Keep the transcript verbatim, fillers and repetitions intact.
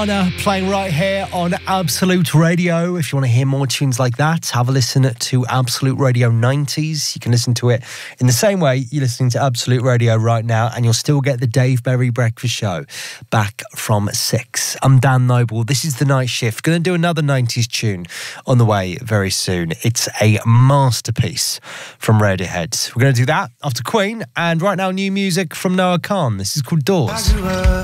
Nirvana playing right here on Absolute Radio. If you want to hear more tunes like that, have a listen to Absolute Radio nineties. You can listen to it in the same way you're listening to Absolute Radio right now, and you'll still get the Dave Berry Breakfast Show back from six. I'm Dan Noble. This is The Night Shift. Going to do another nineties tune on the way very soon. It's a masterpiece from Radiohead. We're going to do that after Queen, and right now new music from Noah Khan. This is called Doors.